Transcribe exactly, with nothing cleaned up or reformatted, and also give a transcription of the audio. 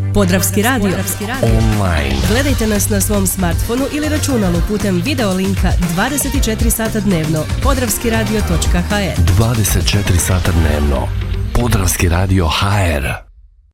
Podravski radio. Online. Gledajte nas na svom smartfonu ili računalu putem video linka dvadeset četiri sata dnevno. podravski radio točka ha er. dvadeset četiri sata dnevno. Podravski radio ha er.